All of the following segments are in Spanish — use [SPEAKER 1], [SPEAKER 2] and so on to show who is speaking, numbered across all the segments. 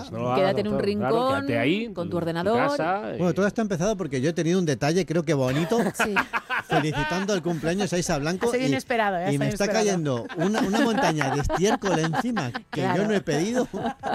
[SPEAKER 1] hagas. No lo hagas,
[SPEAKER 2] Quédate en un
[SPEAKER 1] doctor.
[SPEAKER 2] rincón,
[SPEAKER 1] Claro, quédate ahí,
[SPEAKER 2] con tu
[SPEAKER 1] en
[SPEAKER 2] ordenador.
[SPEAKER 1] casa,
[SPEAKER 3] Bueno, todo esto ha empezado porque yo he tenido un detalle, creo que bonito,
[SPEAKER 2] Sí.
[SPEAKER 3] felicitando el cumpleaños a Isa Blanco.
[SPEAKER 4] Ha sido inesperado,
[SPEAKER 3] y me está cayendo una montaña de estiércol encima que
[SPEAKER 2] Claro.
[SPEAKER 3] yo no he pedido.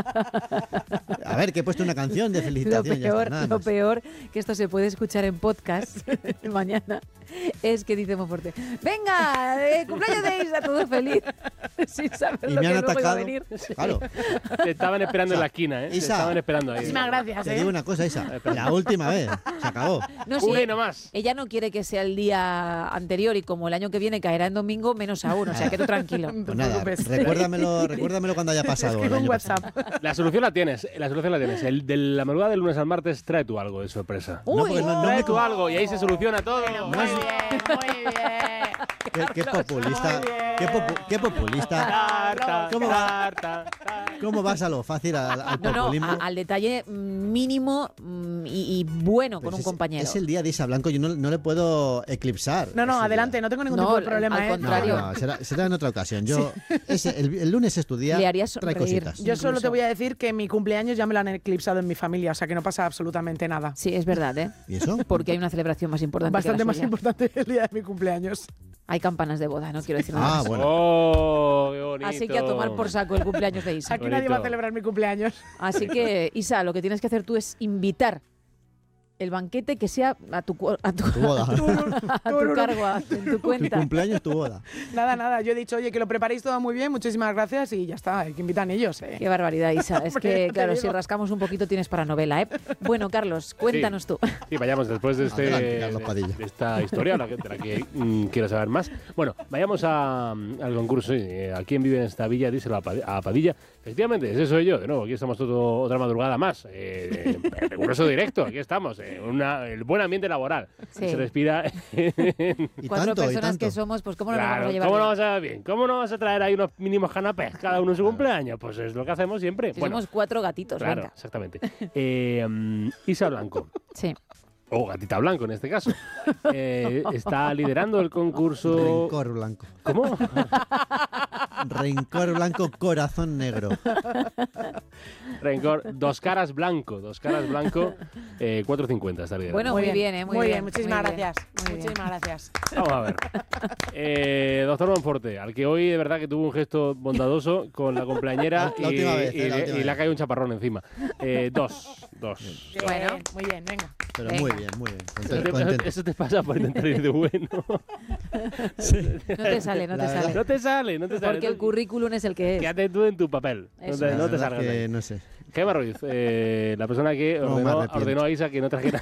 [SPEAKER 3] A ver, que he puesto una canción de
[SPEAKER 2] Lo
[SPEAKER 3] felicitación. ya está, nada
[SPEAKER 2] lo
[SPEAKER 3] más.
[SPEAKER 2] peor, que esto se puede escuchar en podcast mañana, es que dice Monforte, venga, cumpleaños de Isa, todo feliz, sin saber
[SPEAKER 3] Y
[SPEAKER 2] lo
[SPEAKER 3] me
[SPEAKER 2] que
[SPEAKER 3] han
[SPEAKER 2] luego iba a
[SPEAKER 3] atacado.
[SPEAKER 2] venir.
[SPEAKER 3] Claro.
[SPEAKER 1] Te estaban esperando en la esquina, ¿eh? Te
[SPEAKER 3] Isa.
[SPEAKER 1] estaban esperando ahí.
[SPEAKER 4] Muchísimas gracias,
[SPEAKER 3] Te digo una cosa, Isa. La última vez. Se acabó.
[SPEAKER 2] No, sí,
[SPEAKER 1] Una y no más.
[SPEAKER 2] ella no quiere que sea el día anterior y como el año que viene caerá en domingo, menos aún, o sea que tú tranquilo.
[SPEAKER 4] No te
[SPEAKER 3] Pues nada,
[SPEAKER 4] preocupes.
[SPEAKER 3] recuérdamelo cuando haya pasado.
[SPEAKER 4] Escribe
[SPEAKER 3] el
[SPEAKER 4] un
[SPEAKER 3] año
[SPEAKER 4] WhatsApp.
[SPEAKER 3] pasado.
[SPEAKER 1] La solución la tienes. El de la madrugada del lunes al martes, trae tú algo de sorpresa.
[SPEAKER 3] No, porque no
[SPEAKER 1] Trae
[SPEAKER 3] me-
[SPEAKER 1] tú algo y ahí se soluciona todo.
[SPEAKER 4] Muy bien, muy bien.
[SPEAKER 3] Qué populista.
[SPEAKER 4] Muy bien.
[SPEAKER 3] Qué populista.
[SPEAKER 1] Tarta,
[SPEAKER 3] ¿Cómo va?
[SPEAKER 1] tarta, tarta.
[SPEAKER 3] ¿Cómo vas a lo fácil al
[SPEAKER 2] No,
[SPEAKER 3] populismo?
[SPEAKER 2] al detalle mínimo y bueno con
[SPEAKER 3] Pues
[SPEAKER 2] un compañero.
[SPEAKER 3] Es el día de Isa Blanco, yo no le puedo eclipsar.
[SPEAKER 4] No,
[SPEAKER 3] ese
[SPEAKER 4] adelante,
[SPEAKER 3] día.
[SPEAKER 4] no tengo ningún
[SPEAKER 2] No,
[SPEAKER 4] tipo de problema.
[SPEAKER 2] al
[SPEAKER 4] ¿eh?
[SPEAKER 2] contrario.
[SPEAKER 3] No, será en otra ocasión. El lunes es tu día.
[SPEAKER 2] Le haría
[SPEAKER 3] Trae
[SPEAKER 2] sonreír.
[SPEAKER 3] cositas.
[SPEAKER 4] Yo solo
[SPEAKER 2] Incluso.
[SPEAKER 4] te voy a decir que mi cumpleaños ya me lo han eclipsado en mi familia, o sea que no pasa absolutamente nada.
[SPEAKER 2] Sí, es verdad, ¿eh?
[SPEAKER 3] ¿Y eso?
[SPEAKER 2] Porque hay una celebración más importante.
[SPEAKER 4] Bastante
[SPEAKER 2] que la
[SPEAKER 4] más
[SPEAKER 2] suya.
[SPEAKER 4] importante el día de mi cumpleaños.
[SPEAKER 2] Hay campanas de boda, no quiero decir nada.
[SPEAKER 3] Ah,
[SPEAKER 2] más.
[SPEAKER 3] bueno.
[SPEAKER 1] Oh, qué bonito.
[SPEAKER 2] Así que a tomar por saco el cumpleaños de Isa.
[SPEAKER 4] Aquí nadie va a
[SPEAKER 1] Bonito.
[SPEAKER 4] celebrar mi cumpleaños.
[SPEAKER 2] Así que, Isa, lo que tienes que hacer tú es invitar el banquete que sea a tu
[SPEAKER 3] Tu boda.
[SPEAKER 2] a tu cargo, en tu
[SPEAKER 3] Tu
[SPEAKER 2] cuenta.
[SPEAKER 3] cumpleaños, tu boda.
[SPEAKER 4] Nada, yo he dicho, oye, que lo preparéis todo muy bien, muchísimas gracias y ya está, hay que invitan ellos.
[SPEAKER 2] Qué barbaridad, Isa. Es
[SPEAKER 4] Hombre,
[SPEAKER 2] que,
[SPEAKER 4] te
[SPEAKER 2] claro,
[SPEAKER 4] digo.
[SPEAKER 2] si rascamos un poquito tienes para novela, ¿eh? Bueno, Carlos, cuéntanos tú.
[SPEAKER 1] Sí, vayamos después de,
[SPEAKER 3] Adelante, Carlos Padilla.
[SPEAKER 1] de esta historia, de la que quiero saber más. Bueno, vayamos al concurso. ¿A quién vive en esta villa? Díselo a Padilla. Efectivamente, ese soy yo. De nuevo, aquí estamos otra madrugada más. Concurso directo, aquí estamos. El buen ambiente laboral.
[SPEAKER 2] Sí.
[SPEAKER 1] Se respira.
[SPEAKER 3] Y
[SPEAKER 2] Cuatro
[SPEAKER 3] tanto, y
[SPEAKER 2] personas
[SPEAKER 3] tanto.
[SPEAKER 2] que somos, pues ¿cómo no nos
[SPEAKER 1] Claro,
[SPEAKER 2] vamos a llevar
[SPEAKER 1] ¿cómo no
[SPEAKER 2] bien?
[SPEAKER 1] vas a bien? ¿Cómo no vas a traer ahí unos mínimos canapés cada uno en su cumpleaños? Pues es lo que hacemos siempre.
[SPEAKER 2] Si
[SPEAKER 1] Bueno,
[SPEAKER 2] somos 4 gatitos,
[SPEAKER 1] claro,
[SPEAKER 2] venga.
[SPEAKER 1] exactamente. Isa Blanco.
[SPEAKER 2] Sí.
[SPEAKER 1] O Gatita Blanco en este caso, está liderando el concurso.
[SPEAKER 3] Rencor blanco.
[SPEAKER 1] ¿Cómo?
[SPEAKER 3] Rencor blanco, corazón negro.
[SPEAKER 1] Rencor, dos caras blanco, 4.50 está liderando.
[SPEAKER 2] Bueno, muy bien, ¿eh?
[SPEAKER 4] Muy bien, muchísimas
[SPEAKER 2] muy bien,
[SPEAKER 4] gracias.
[SPEAKER 2] muy bien.
[SPEAKER 4] Muchísimas gracias.
[SPEAKER 1] Vamos a ver. Doctor Monforte, al que hoy de verdad que tuvo un gesto bondadoso con la cumpleañera
[SPEAKER 3] La última vez, la última
[SPEAKER 1] y le ha
[SPEAKER 3] vez.
[SPEAKER 1] caído un chaparrón encima. Dos.
[SPEAKER 4] Bien,
[SPEAKER 2] Bueno.
[SPEAKER 4] muy bien, venga.
[SPEAKER 3] Pero
[SPEAKER 2] Venga.
[SPEAKER 3] muy bien, muy bien.
[SPEAKER 1] Eso, eso te pasa por intentar ir de bueno.
[SPEAKER 2] No te sale, no te
[SPEAKER 3] La verdad.
[SPEAKER 2] sale.
[SPEAKER 1] No te sale, no te sale.
[SPEAKER 2] Porque el currículum es el que es.
[SPEAKER 1] Quédate tú en tu papel.
[SPEAKER 2] Eso.
[SPEAKER 1] No
[SPEAKER 3] La
[SPEAKER 1] te
[SPEAKER 3] verdad
[SPEAKER 1] salgas
[SPEAKER 3] que
[SPEAKER 1] de ahí.
[SPEAKER 3] no sé.
[SPEAKER 1] Gemma Ruiz, la persona que
[SPEAKER 3] No, me arrepiento.
[SPEAKER 1] ordenó a Isa que no trajera.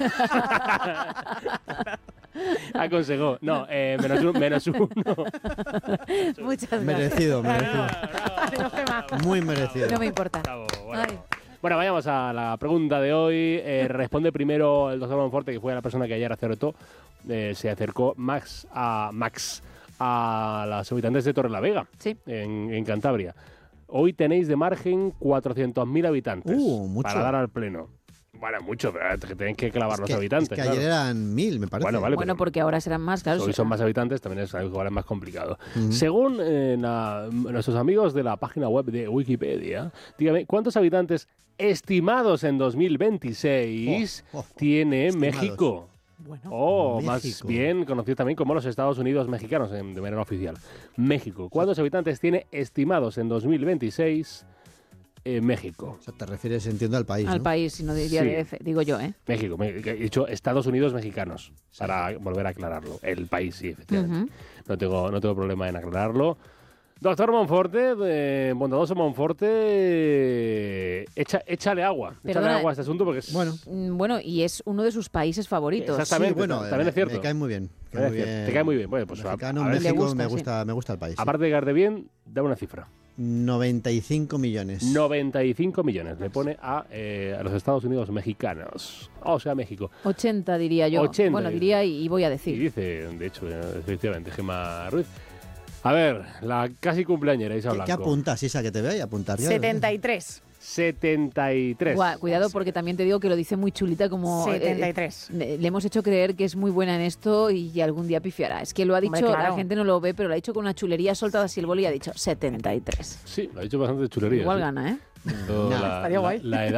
[SPEAKER 1] Aconsejó. No, menos uno.
[SPEAKER 2] Muchas gracias.
[SPEAKER 3] Merecido.
[SPEAKER 4] Adiós, Gemma.
[SPEAKER 3] Muy merecido.
[SPEAKER 2] No me importa.
[SPEAKER 1] Bravo, bueno.
[SPEAKER 2] Ay.
[SPEAKER 1] Bueno, vayamos a la pregunta de hoy. Responde primero el doctor Monforte, que fue la persona que ayer acertó. Se acercó Max a las habitantes de Torrelavega,
[SPEAKER 2] Sí.
[SPEAKER 1] en Cantabria. Hoy tenéis de margen 400.000 habitantes
[SPEAKER 3] Mucho.
[SPEAKER 1] para dar al pleno. Bueno, mucho, pero que tenéis que clavar los habitantes.
[SPEAKER 3] Es que
[SPEAKER 1] claro.
[SPEAKER 3] ayer eran 1000, me parece.
[SPEAKER 1] Bueno, vale.
[SPEAKER 2] Bueno,
[SPEAKER 1] pero-
[SPEAKER 2] porque ahora serán más, claro.
[SPEAKER 1] Hoy son más habitantes, también es algo más complicado.
[SPEAKER 3] Ujú.
[SPEAKER 1] Según nuestros amigos de la página web de Wikipedia, dígame, ¿cuántos habitantes estimados en 2026 tiene
[SPEAKER 3] estimados.
[SPEAKER 1] México?
[SPEAKER 4] Bueno,
[SPEAKER 1] O más
[SPEAKER 3] México.
[SPEAKER 1] bien conocido también como los Estados Unidos mexicanos de manera oficial. México. ¿Cuántos habitantes tiene estimados en 2026 México?
[SPEAKER 3] O sea, te refieres, entiendo, al país,
[SPEAKER 2] Al
[SPEAKER 3] ¿no?
[SPEAKER 2] país, si no diría
[SPEAKER 1] Sí.
[SPEAKER 2] DF, digo yo, ¿eh?
[SPEAKER 1] México, he dicho Estados Unidos mexicanos, para volver a aclararlo. El país, sí, efectivamente. No tengo problema en aclararlo. Doctor Monforte, bondadoso Monforte, échale agua. Échale
[SPEAKER 2] Perdona.
[SPEAKER 1] agua a este asunto porque es...
[SPEAKER 3] Bueno,
[SPEAKER 2] Bueno, y es uno de sus países favoritos.
[SPEAKER 1] Exactamente.
[SPEAKER 3] sí, bueno,
[SPEAKER 1] también es cierto.
[SPEAKER 3] me cae muy bien.
[SPEAKER 1] También es cierto. Te cae muy bien. Bueno, pues
[SPEAKER 3] Mexicano,
[SPEAKER 1] a ver si-
[SPEAKER 3] México,
[SPEAKER 2] Le gusta,
[SPEAKER 3] me gusta el país. sí.
[SPEAKER 1] aparte de caerte bien, da una cifra.
[SPEAKER 3] 95 millones.
[SPEAKER 1] 95 millones le pone a los Estados Unidos mexicanos. O sea, México.
[SPEAKER 2] 80 diría yo.
[SPEAKER 1] 80,
[SPEAKER 2] Bueno, diría y voy a
[SPEAKER 1] Y
[SPEAKER 2] decir.
[SPEAKER 1] dice, de hecho, efectivamente, Gemma Ruiz. A ver, la casi cumpleañera Isa
[SPEAKER 3] ¿Qué
[SPEAKER 1] Blanco.
[SPEAKER 3] apuntas, Isa, que te vea y apuntar ya?
[SPEAKER 4] 73.
[SPEAKER 1] 73.
[SPEAKER 2] Cuidado, porque también te digo que lo dice muy chulita, como
[SPEAKER 4] 73.
[SPEAKER 2] le hemos hecho creer que es muy buena en esto y algún día pifiará. Es que lo ha dicho,
[SPEAKER 4] Hombre, claro.
[SPEAKER 2] la gente no lo ve, pero lo ha dicho con una chulería, ha soltado así el boli y ha dicho 73.
[SPEAKER 1] Sí, lo ha dicho bastante chulería.
[SPEAKER 2] Igual
[SPEAKER 1] sí.
[SPEAKER 2] gana, ¿eh?
[SPEAKER 1] Todo
[SPEAKER 3] Nah,
[SPEAKER 1] la,
[SPEAKER 4] estaría guay.
[SPEAKER 1] la edad